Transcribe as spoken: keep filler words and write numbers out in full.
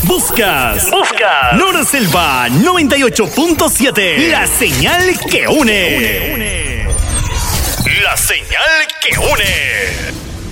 Buscas, buscas. Nora Selva noventa y ocho punto siete. La señal que une. La señal que une.